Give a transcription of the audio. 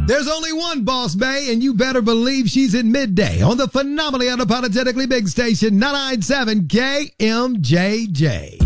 There's only one Boss Bay, and you better believe she's in midday on the phenomenally unapologetically big station 997 KMJJ.